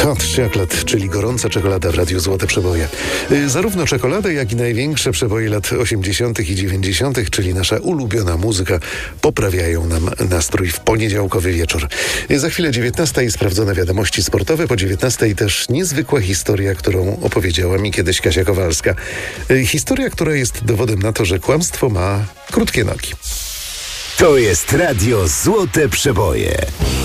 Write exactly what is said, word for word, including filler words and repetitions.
Hot Chocolate, czyli gorąca czekolada w Radiu Złote Przeboje. Y, zarówno czekoladę, jak i największe przeboje lat osiemdziesiątych i dziewięćdziesiątych, czyli nasza ulubiona muzyka, poprawiają nam nastrój w poniedziałkowy wieczór. Y, za chwilę dziewiętnasta i sprawdzone wiadomości sportowe, po dziewiętnastej też niezwykła historia, którą opowiedziała mi kiedyś Kasia Kowalska. Y, historia, która jest dowodem na to, że kłamstwo ma krótkie nogi. To jest Radio Złote Przeboje.